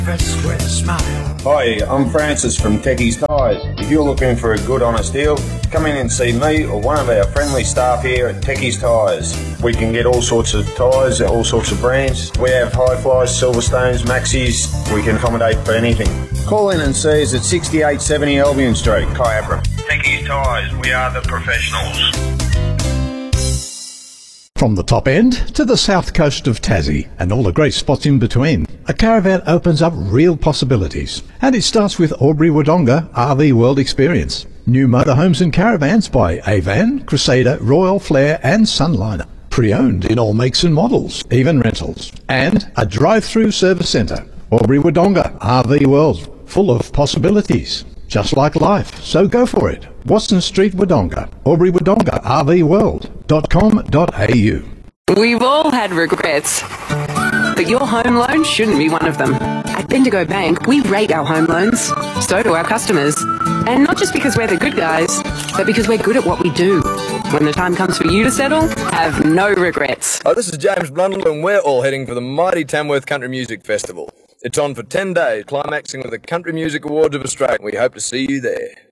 With a smile. Hi, I'm Francis from Techie's Tyres. If you're looking for a good honest deal, come in and see me or one of our friendly staff here at Techie's Tyres. We can get all sorts of tyres, all sorts of brands. We have Hi-Flies, Silverstones, Maxis. We can accommodate for anything. Call in and see us at 6870 Albion Street, Kyabram. Techie's Tyres, we are the professionals. From the top end to the south coast of Tassie and all the great spots in between, a caravan opens up real possibilities. And it starts with Albury Wodonga RV World Experience. New motorhomes and caravans by Avan, Crusader, Royal, Flair and Sunliner. Pre-owned in all makes and models, even rentals. And a drive-through service centre. Albury Wodonga RV World, full of possibilities. Just like life, so go for it. Watson Street, Wodonga. Albury Wodonga RVworld.com.au. We've all had regrets, but your home loan shouldn't be one of them. At Bendigo Bank, we rate our home loans. So do our customers. And not just because we're the good guys, but because we're good at what we do. When the time comes for you to settle, have no regrets. Oh, this is James Blundell, and we're all heading for the mighty Tamworth Country Music Festival. It's on for 10 days, climaxing with the Country Music Awards of Australia. We hope to see you there.